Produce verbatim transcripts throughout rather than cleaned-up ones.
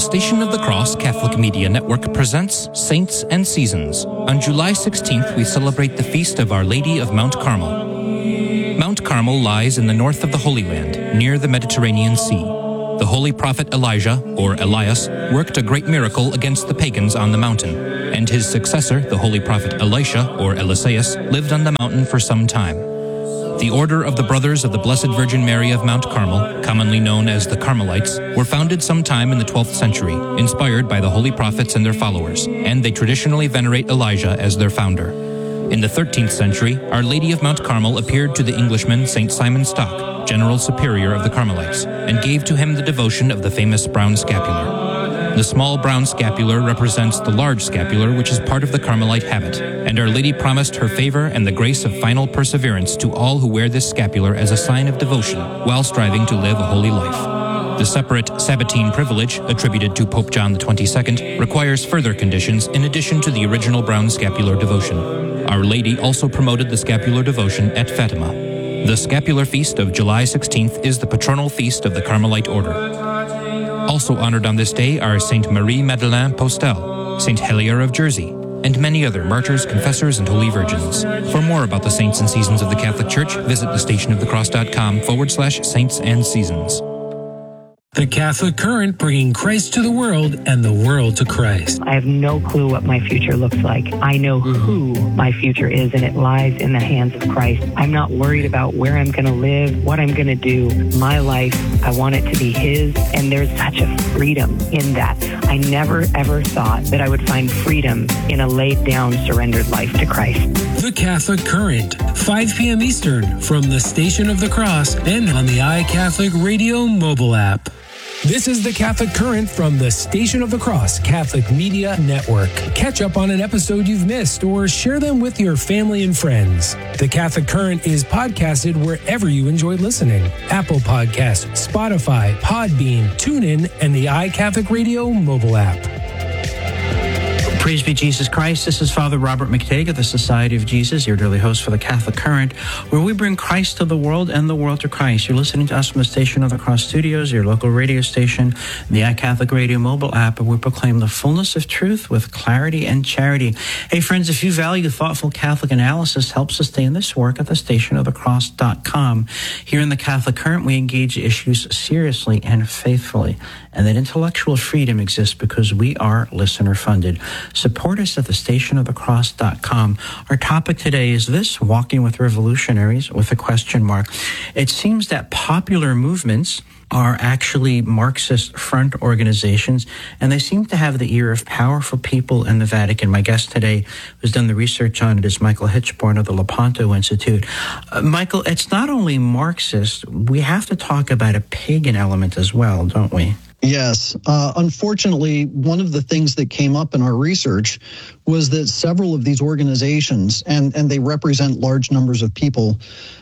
Station of the Cross Catholic Media Network presents Saints and Seasons. On July sixteenth, we celebrate the feast of Our Lady of Mount Carmel. Mount Carmel lies in the north of the Holy Land, near the Mediterranean Sea. The holy prophet Elijah, or Elias, worked a great miracle against the pagans on the mountain, and his successor, the holy prophet Elisha, or Eliseus, lived on the mountain for some time. The Order of the Brothers of the Blessed Virgin Mary of Mount Carmel, commonly known as the Carmelites, were founded sometime in the twelfth century, inspired by the holy prophets and their followers, and they traditionally venerate Elijah as their founder. In the thirteenth century, Our Lady of Mount Carmel appeared to the Englishman Saint Simon Stock, General Superior of the Carmelites, and gave to him the devotion of the famous brown scapular. The small brown scapular represents the large scapular, which is part of the Carmelite habit, and Our Lady promised her favor and the grace of final perseverance to all who wear this scapular as a sign of devotion while striving to live a holy life. The separate Sabbatine privilege, attributed to Pope John the twenty-second, requires further conditions in addition to the original brown scapular devotion. Our Lady also promoted the scapular devotion at Fatima. The scapular feast of July sixteenth is the patronal feast of the Carmelite order. Also honored on this day are Saint Marie Madeleine Postel, Saint Helier of Jersey, and many other martyrs, confessors, and holy virgins. For more about the saints and seasons of the Catholic Church, visit thestationofthecross.com forward slash saints and seasons. The Catholic Current, bringing Christ to the world and the world to Christ. I have no clue what my future looks like. I know who my future is, and it lies in the hands of Christ. I'm not worried about where I'm going to live, what I'm going to do. My life, I want it to be His, and there's such a freedom in that. I never, ever thought that I would find freedom in a laid-down, surrendered life to Christ. The Catholic Current, five p.m. Eastern, from the Station of the Cross and on the iCatholic Radio mobile app. This is the Catholic Current from the Station of the Cross Catholic Media Network. Catch up on an episode you've missed or share them with your family and friends. The Catholic Current is podcasted wherever you enjoy listening. Apple Podcasts, Spotify, Podbean, TuneIn, and the iCatholic Radio mobile app. Praise be Jesus Christ. This is Father Robert McTague of the Society of Jesus, your daily host for the Catholic Current, where we bring Christ to the world and the world to Christ. You're listening to us from the Station of the Cross Studios, your local radio station, the iCatholic Radio mobile app, and we proclaim the fullness of truth with clarity and charity. Hey, friends, if you value thoughtful Catholic analysis, help sustain this work at the station of the cross dot com. Here in the Catholic Current, we engage issues seriously and faithfully, and that intellectual freedom exists because we are listener-funded. Support us at the station of the cross dot com. Our topic today is this: Walking with Revolutionaries, with a question mark. It seems that popular movements are actually Marxist front organizations, and they seem to have the ear of powerful people in the Vatican. My guest today, who's done the research on it, is Michael Hitchborn of the Lepanto Institute. Uh, Michael, it's not only Marxist. We have to talk about a pagan element as well, don't we? Yes. Uh, unfortunately, one of the things that came up in our research was that several of these organizations, and, and they represent large numbers of people,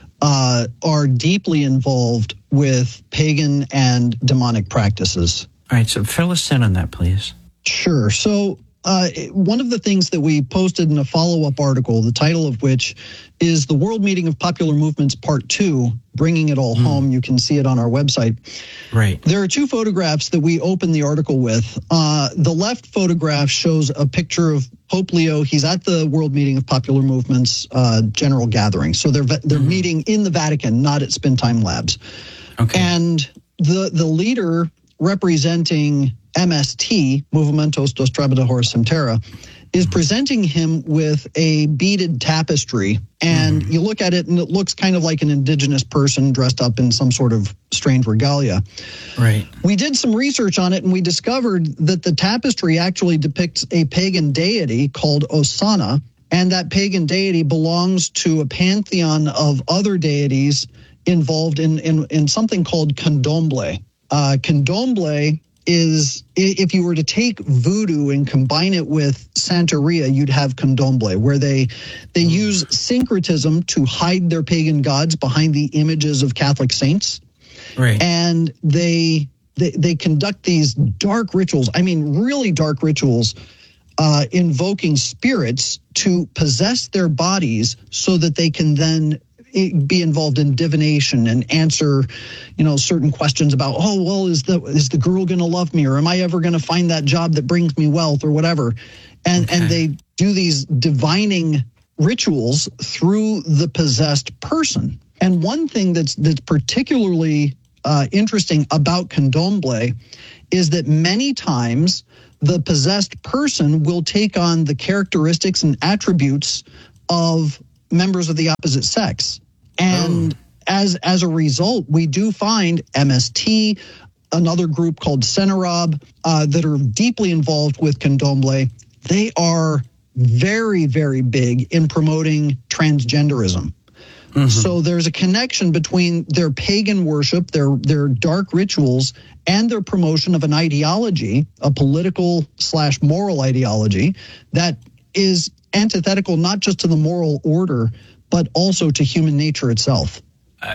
uh, are deeply involved with pagan and demonic practices. All right, so fill us in on that, please. Sure. So uh, one of the things that we posted in a follow-up article, the title of which is The World Meeting of Popular Movements Part two, Bringing It All mm. Home. You can see it on our website. Right. There are two photographs that we open the article with. Uh, the left photograph shows a picture of Pope Leo. He's at the World Meeting of Popular Movements uh, General Gathering. So they're they're mm. meeting in the Vatican, not at Spin Time Labs. Okay. And the the leader representing M S T, Movimentos dos Trabajadores Sem Terra, is presenting him with a beaded tapestry. And mm-hmm. you look at it and it looks kind of like an indigenous person dressed up in some sort of strange regalia. Right. We did some research on it and we discovered that the tapestry actually depicts a pagan deity called Osana. And that pagan deity belongs to a pantheon of other deities involved in, in, in something called candomblé. Uh, candomblé is, if you were to take voodoo and combine it with Santeria, you'd have candomblé, where they they use syncretism to hide their pagan gods behind the images of Catholic saints. Right. And they they, they conduct these dark rituals, I mean, really dark rituals, uh, invoking spirits to possess their bodies so that they can then be involved in divination and answer, you know, certain questions about, oh, well, is the is the girl going to love me, or am I ever going to find that job that brings me wealth, or whatever? And okay. and they do these divining rituals through the possessed person. And one thing that's that's particularly uh, interesting about candomblé is that many times the possessed person will take on the characteristics and attributes of members of the opposite sex. And oh. as as a result, we do find M S T, another group called Senarob, uh, that are deeply involved with candomblé. They are very, very big in promoting transgenderism. Mm-hmm. So there's a connection between their pagan worship, their their dark rituals, and their promotion of an ideology, a political slash moral ideology that is antithetical not just to the moral order, but also to human nature itself. Uh,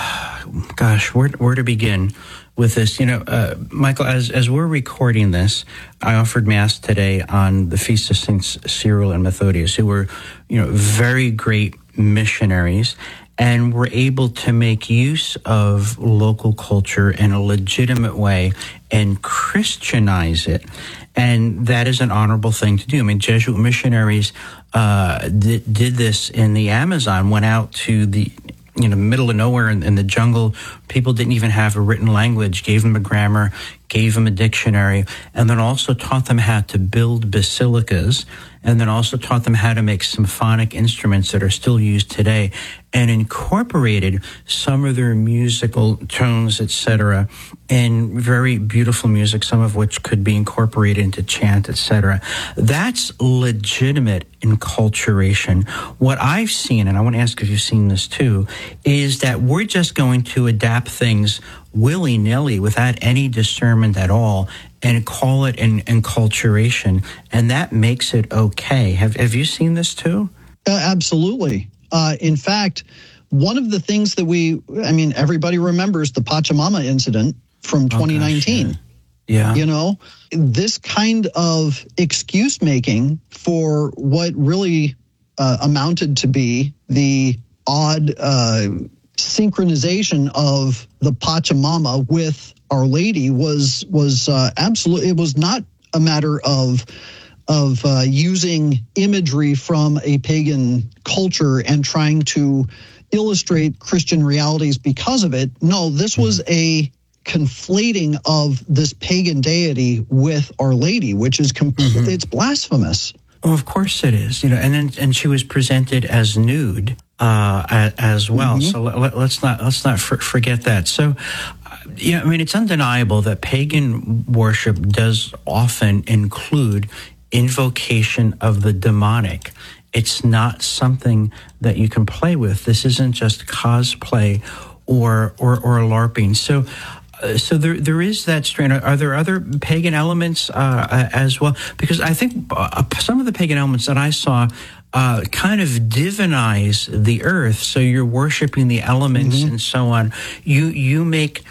gosh, where where to begin with this? You know, uh, Michael, as as we're recording this, I offered Mass today on the Feast of Saints Cyril and Methodius, who were, you know, very great missionaries, and were able to make use of local culture in a legitimate way and Christianize it. And that is an honorable thing to do. I mean, Jesuit missionaries uh, did, did this in the Amazon, went out to the you know middle of nowhere in, in the jungle. People didn't even have a written language, gave them a grammar, gave them a dictionary, and then also taught them how to build basilicas, and then also taught them how to make symphonic instruments that are still used today, and incorporated some of their musical tones, et cetera, in very beautiful music, some of which could be incorporated into chant, et cetera. That's legitimate enculturation. What I've seen, and I want to ask if you've seen this too, is that we're just going to adapt things willy-nilly without any discernment at all and call it an enculturation, and that makes it okay. Have Have you seen this too? Uh, absolutely. Uh, in fact, one of the things that we, I mean, everybody remembers the Pachamama incident from twenty nineteen. Oh, gosh, yeah. yeah. You know, this kind of excuse making for what really uh, amounted to be the odd uh, synchronization of the Pachamama with Our Lady was was uh, absolutely. It was not a matter of of uh, using imagery from a pagan culture and trying to illustrate Christian realities because of it. No, this was a conflating of this pagan deity with Our Lady, which is completely, mm-hmm. it's blasphemous. Oh, of course it is. You know, and then and she was presented as nude uh, as well. Mm-hmm. So let, let's not let's not for, forget that. So, you know, I mean, it's undeniable that pagan worship does often include invocation of the demonic. It's not something that you can play with. This isn't just cosplay or or, or LARPing. So. Uh, so there, there is that strain. Are, are there other pagan elements uh, as well? Because I think uh, some of the pagan elements that I saw uh, kind of divinize the earth. So you're worshiping the elements mm-hmm. and so on. You you make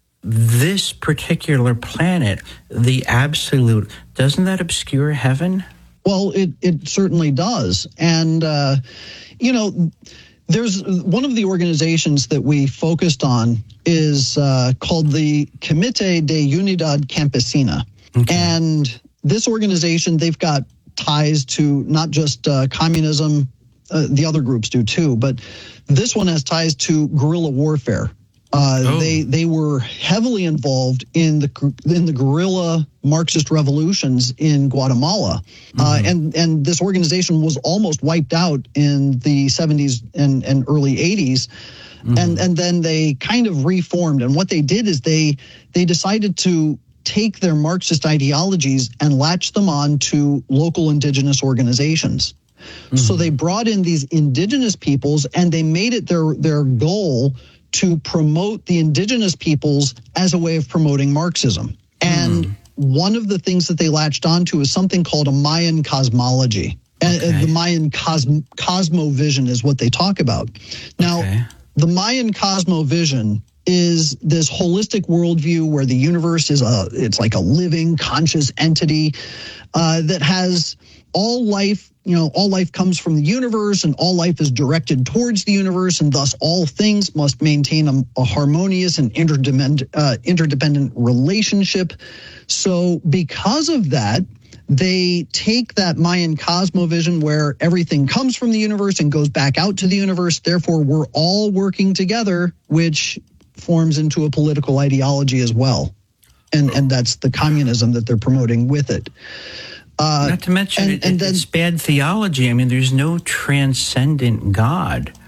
this particular planet the absolute. Doesn't that obscure heaven? Well, it it certainly does, and uh, you know. There's one of the organizations that we focused on is uh, called the Comité de Unidad Campesina. Okay. And this organization, they've got ties to not just uh, communism, uh, the other groups do too, but this one has ties to guerrilla warfare. Uh, oh. They they were heavily involved in the in the guerrilla Marxist revolutions in Guatemala, mm-hmm. uh, and and this organization was almost wiped out in the seventies and, and early eighties, mm-hmm. and and then they kind of reformed. And what they did is they they decided to take their Marxist ideologies and latch them on to local indigenous organizations. Mm-hmm. So they brought in these indigenous peoples, and they made it their their goal to promote the indigenous peoples as a way of promoting Marxism. And mm. one of the things that they latched onto is something called a Mayan cosmology. Okay. And the Mayan cosm- cosmovision is what they talk about. Now, okay. the Mayan cosmovision is this holistic worldview where the universe is a, it's like a living, conscious entity uh, that has all life, you know, all life comes from the universe and all life is directed towards the universe, and thus all things must maintain a, a harmonious and interdependent, uh, interdependent relationship. So because of that, they take that Mayan cosmovision where everything comes from the universe and goes back out to the universe. Therefore, we're all working together, which forms into a political ideology as well. And and that's the communism that they're promoting with it. Uh, Not to mention, and, it, and then, it's bad theology. I mean, there's no transcendent God.